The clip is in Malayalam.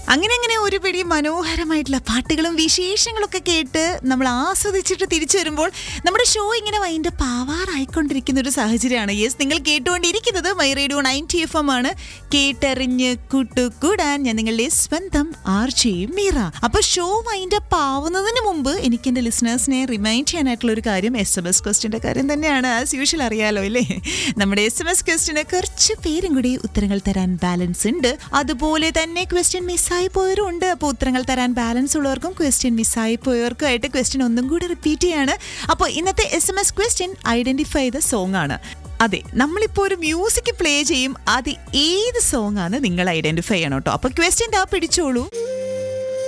അങ്ങനെ അങ്ങനെ ഒരുപിടി മനോഹരമായിട്ടുള്ള പാട്ടുകളും വിശേഷങ്ങളൊക്കെ കേട്ട് നമ്മൾ ആസ്വദിച്ചിട്ട് തിരിച്ചു വരുമ്പോൾ നമ്മുടെ ഷോ ഇങ്ങനെ വൈൻഡ് പാവാറായിക്കൊണ്ടിരിക്കുന്ന ഒരു സാഹചര്യമാണ്. യെസ്, നിങ്ങൾ കേട്ടുകൊണ്ടിരിക്കുന്നത് മൈ റേഡിയോ 90 FM ആണ്. കേട്ടറിഞ്ഞ് കൂട്ടുകൂടാൻ ഞാൻ നിങ്ങളുടെ സ്വന്തം RJ മീറ. അപ്പൊ ഷോ വൈൻഡ് അപ്പ് ആവുന്നതിന് മുമ്പ് എനിക്ക് എന്റെ ലിസണേഴ്സിനെ റിമൈൻഡ് ചെയ്യാനായിട്ടുള്ള ഒരു കാര്യം SMS ക്വസ്റ്റിന്റെ കാര്യം തന്നെയാണ്. ആസ് യൂഷ്വൽ അറിയാലോ അല്ലേ, നമ്മുടെ SMS ക്വസ്റ്റിന് കുറച്ച് പേരും കൂടി ഉത്തരങ്ങൾ തരാൻ ബാലൻസ് ഉണ്ട്. അതുപോലെ തന്നെ ക്വസ്റ്റ്യൻ മിസ്സായി പോയവരും ഉണ്ട്. അപ്പോൾ ഉത്തരങ്ങൾ തരാൻ ബാലൻസ് ഉള്ളവർക്കും ക്വസ്റ്റ്യൻ മിസ്സായി പോയവർക്കും ആയിട്ട് ക്വസ്റ്റ്യൻ ഒന്നും കൂടി റിപ്പീറ്റ് ചെയ്യാണ്. അപ്പോൾ ഇന്നത്തെ SMS question identify the song ആണ്. അതെ, നമ്മളിപ്പോൾ ഒരു മ്യൂസിക് പ്ലേ ചെയ്യും, അത് ഏത് സോങ് ആണ് നിങ്ങൾ ഐഡന്റിഫൈ ചെയ്യണം കേട്ടോ. അപ്പോൾ ക്വസ്റ്റ്യൻ പിടിച്ചോളൂ.